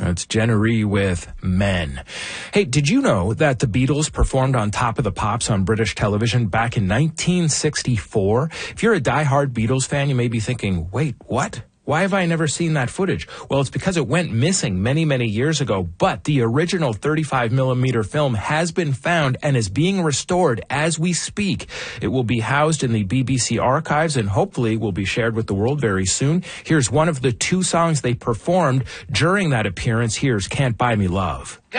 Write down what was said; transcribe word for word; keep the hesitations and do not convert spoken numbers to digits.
It's Jennery with Men. Hey, did you know that the Beatles performed on Top of the Pops on British television back in nineteen sixty-four? If you're a diehard Beatles fan, you may be thinking, wait, what? Why have I never seen that footage? Well, it's because it went missing many, many years ago, but the original thirty-five millimeter film has been found and is being restored as we speak. It will be housed in the B B C archives and hopefully will be shared with the world very soon. Here's one of the two songs they performed during that appearance. Here's Can't Buy Me Love.